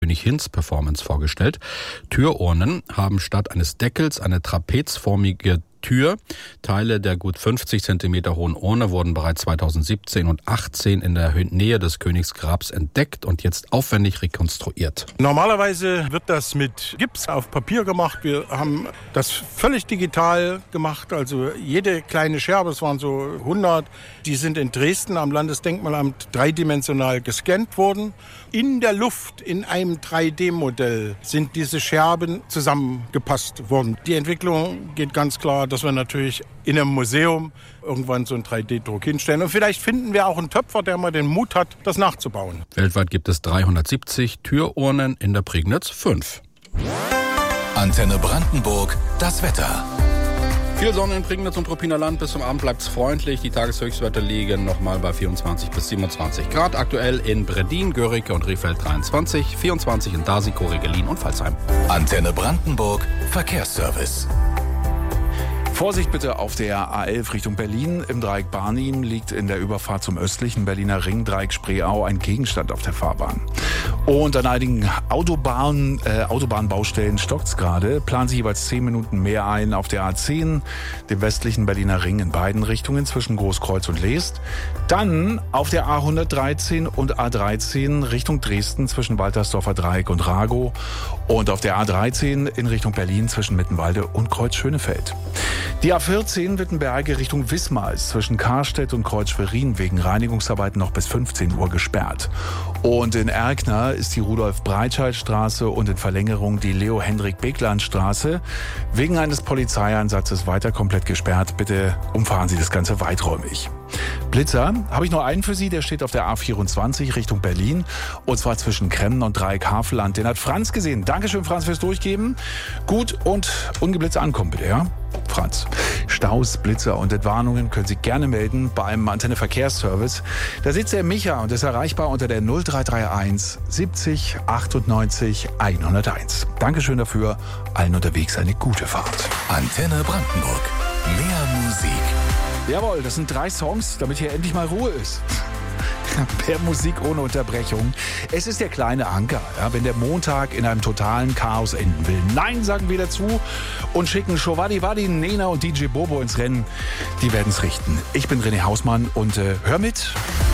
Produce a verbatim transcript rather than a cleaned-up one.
König Hinz Performance vorgestellt. Türurnen haben statt eines Deckels eine trapezförmige Tür. Teile der gut fünfzig Zentimeter hohen Urne wurden bereits zweitausendsiebzehn und achtzehn in der Nähe des Königsgrabs entdeckt und jetzt aufwendig rekonstruiert. Normalerweise wird das mit Gips auf Papier gemacht. Wir haben das völlig digital gemacht. Also jede kleine Scherbe, es waren so hundert, die sind in Dresden am Landesdenkmalamt dreidimensional gescannt worden. In der Luft, in einem drei D Modell, sind diese Scherben zusammengepasst worden. Die Entwicklung geht ganz klar, dass wir natürlich in einem Museum irgendwann so einen drei D Druck hinstellen. Und vielleicht finden wir auch einen Töpfer, der mal den Mut hat, das nachzubauen. Weltweit gibt es dreihundertsiebzig Türurnen, in der Prignitz fünf. Antenne Brandenburg, das Wetter. Viel Sonne in Prignitz und Ruppiner Land. Bis zum Abend bleibt es freundlich. Die Tageshöchstwerte liegen nochmal bei vierundzwanzig bis siebenundzwanzig Grad. Aktuell in Bredin, Görike und Rehfeld dreiundzwanzig, vierundzwanzig in Dasiko, Regelin und Pfalzheim. Antenne Brandenburg, Verkehrsservice. Vorsicht bitte auf der A elf Richtung Berlin. Im Dreieck Barnim liegt in der Überfahrt zum östlichen Berliner Ring, Dreieck Spreeau, ein Gegenstand auf der Fahrbahn. Und an einigen Autobahn, äh, Autobahnbaustellen stockt's gerade. Planen Sie jeweils zehn Minuten mehr ein auf der A zehn, dem westlichen Berliner Ring in beiden Richtungen zwischen Großkreuz und Leest. Dann auf der A hundertdreizehn und A dreizehn Richtung Dresden zwischen Waltersdorfer Dreieck und Ragow. Und auf der A dreizehn in Richtung Berlin zwischen Mittenwalde und Kreuz-Schönefeld. Die A vierzehn Wittenberge Richtung Wismar ist zwischen Karstedt und Kreuz-Schwerin wegen Reinigungsarbeiten noch bis fünfzehn Uhr gesperrt. Und in Erkner ist die Rudolf-Breitscheid-Straße und in Verlängerung die Leo-Hendrik-Beglan-Straße wegen eines Polizeieinsatzes weiter komplett gesperrt. Bitte umfahren Sie das Ganze weiträumig. Blitzer habe ich noch einen für Sie, der steht auf der A vierundzwanzig Richtung Berlin und zwar zwischen Kremmen und Dreieck-Havelland. Den hat Franz gesehen. Dankeschön, Franz, fürs Durchgeben. Gut und ungeblitzt ankommen, bitte, ja? Franz. Staus, Blitzer und Entwarnungen können Sie gerne melden bei einem Antenne Verkehrsservice. Da sitzt der Micha und ist erreichbar unter der null drei drei eins siebzig achtundneunzig hunderteins. Dankeschön dafür. Allen unterwegs eine gute Fahrt. Antenne Brandenburg. Mehr Musik. Jawohl, das sind drei Songs, damit hier endlich mal Ruhe ist. Per Musik ohne Unterbrechung. Es ist der kleine Anker, ja, wenn der Montag in einem totalen Chaos enden will. Nein, sagen wir dazu und schicken Showadi Wadi, Nena und D J Bobo ins Rennen. Die werden es richten. Ich bin René Hausmann und äh, hör mit.